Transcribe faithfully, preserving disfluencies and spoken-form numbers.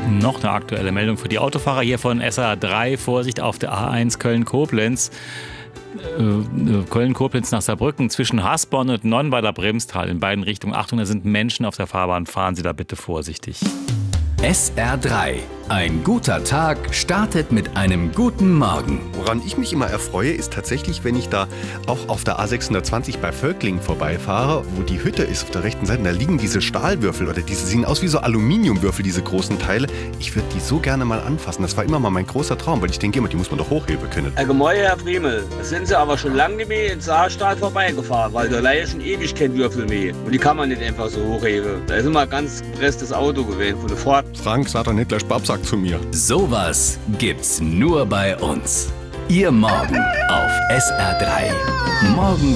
Noch eine aktuelle Meldung für die Autofahrer hier von S A drei. Vorsicht auf der A eins Köln-Koblenz. Äh, Köln-Koblenz nach Saarbrücken zwischen Hasborn und Nonnweiler Bremstal in beiden Richtungen. Achtung, da sind Menschen auf der Fahrbahn. Fahren Sie da bitte vorsichtig. S R drei. Ein guter Tag startet mit einem guten Morgen. Woran ich mich immer erfreue, ist tatsächlich, wenn ich da auch auf der A sechshundertzwanzig bei Völklingen vorbeifahre, wo die Hütte ist auf der rechten Seite, da liegen diese Stahlwürfel oder diese sehen aus wie so Aluminiumwürfel, diese großen Teile. Ich würde die so gerne mal anfassen. Das war immer mal mein großer Traum, weil ich denke immer, die muss man doch hochheben können. Allgemein, Herr Friemel, da sind Sie aber schon lange nicht mehr in Saarstahl vorbeigefahren, weil da leider schon ewig kein Würfel mehr. Und die kann man nicht einfach so hochheben. Da ist immer ein ganz gepresstes Auto gewesen von der Fahrt. Frank, sag doch nicht gleich Babsack zu mir. Sowas gibt's nur bei uns. Ihr Morgen auf S R drei. Morgen